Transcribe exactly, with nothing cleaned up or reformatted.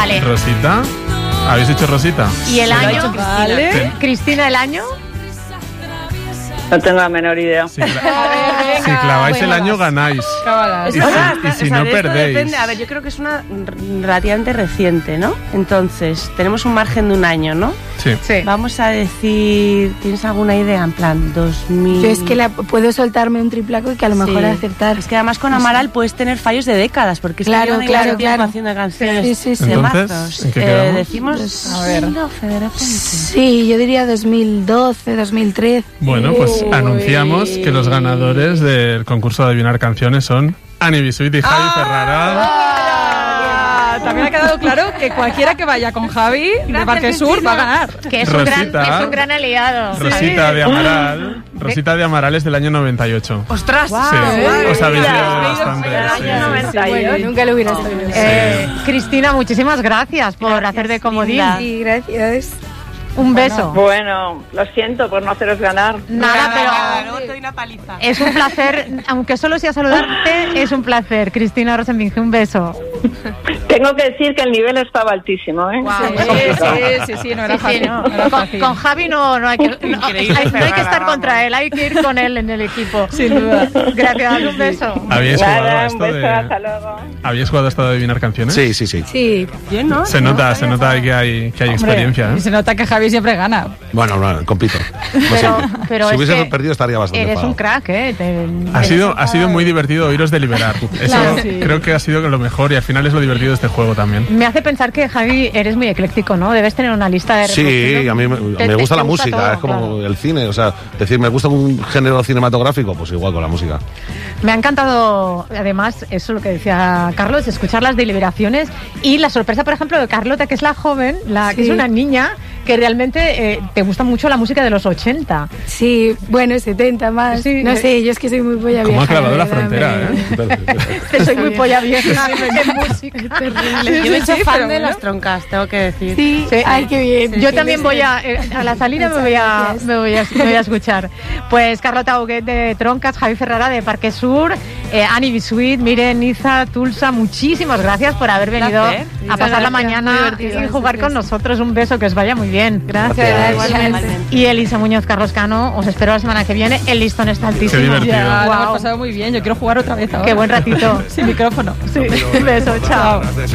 Vale. Rosita. ¿Habéis hecho Rosita? ¿Y el año? Vale. Cristina, ¿el año? No tengo la menor idea. Si, cla- si claváis bueno, el año, vas. ganáis. Cábalas. Y si, Ahora, y o si sea, no, de esto perdéis. depende. A ver, yo creo que es una r- relativamente reciente, ¿no? Entonces, tenemos un margen de un año, ¿no? Sí. Sí. Vamos a decir, ¿tienes alguna idea? En plan, dos mil... Yo es que la, puedo soltarme un triplaco y que a lo mejor Sí. acertar. Es que además con Amaral puedes tener fallos de décadas, porque es que Claro, llevan ahí claro, mucho tiempo claro. haciendo canciones Sí, sí, sí. de Entonces, mazos. ¿en qué Eh, quedamos? decimos A ver. dos mil doce de repente. Sí, yo diría dos mil doce, dos mil trece. Bueno, pues Uy. anunciamos que los ganadores del concurso de adivinar canciones son Ani Bisuit y Javi Ferrara. Ah, también ha quedado claro que cualquiera que vaya con Javi de Parque Sur va a ganar. Que es un, gran, Rosita. es un gran aliado. Rosita de Amaral. Rosita de Amaral es del año noventa y ocho. ¡Ostras! Sí, os habéis liado bastante. El sí, año sí. noventa y ocho. Bueno, nunca lo hubiera sabido. Eh, Cristina, muchísimas gracias por Gracias, hacer de comodín. linda. Sí, gracias. Un beso. Bueno, lo siento por no haceros ganar. Nada, pero Luego te doy una paliza. es un placer, aunque solo sea saludarte, es un placer. Cristina Rosenbinge, un beso. Tengo que decir que el nivel estaba altísimo, ¿eh? Sí, sí, sí, sí, no era Sí, sí, fácil. no. no era Con, fácil. con Javi no, no, hay que, no, Increíble, hay, no hay que Ferrara, estar contra vamos. él, hay que ir con él en el equipo. Sin duda. Gracias, un beso. ¿Habíais jugado a Nada, un esto beso, de, hasta luego. ¿habíais jugado a esto de adivinar canciones? Sí, sí, sí. Sí. Yo no. Se nota, se nota que hay, que hay Hombre, experiencia. y ¿eh? se nota que Javi siempre gana. Bueno, no, compito. Como Pero, siempre. pero si es hubiese que perdido estaría bastante eres enfadado. un crack, ¿eh? Te- Ha eres sido, un ha sido muy divertido oíros deliberar. Eso Claro, sí. creo que ha sido lo mejor y al final es lo divertido de este juego también. Me hace pensar que, Javi, eres muy ecléctico, ¿no? Debes tener una lista de Sí, reproducción. a mí me, Te- me te- gusta te la música, todo, es como claro. el cine, o sea, decir, me gusta un género cinematográfico, pues igual con la música. Me ha encantado, además, eso lo que decía Carlos, escuchar las deliberaciones y la sorpresa, por ejemplo, de Carlota, que es la joven, la que Sí. es una niña que realmente eh, te gusta mucho la música de los ochenta. Sí, bueno, setenta más. Sí, no eh. sé, yo es que soy muy polla ¿Cómo vieja. ha clavado la verdad, frontera, me- eh? Que soy muy polla vieja en música. Yo me he hecho sí, fan pero de bueno. las troncas, tengo que decir. Sí, Sí. ay, qué bien. Yo Sí, también sí. voy a, eh, a la salida me voy a, Gracias. me voy a, me voy a escuchar. Pues Carlota Huguet de Troncas, Javi Ferrara de Parque Sur, eh, Ani Bisuit, Miren, Niza, Tulsa, muchísimas gracias por haber venido Placer. a Muchas pasar la gracias, mañana muy y divertido, jugar con gracias. nosotros. Un beso, que os vaya muy bien. Gracias, igualmente. Y Elisa Muñoz, Carlos Cano, os espero la semana que viene. El listón está altísimo. Qué divertido. Ya, lo Guau. hemos pasado muy bien. Yo quiero jugar otra vez ahora. Qué buen ratito. Sin micrófono. Sí, beso, chao.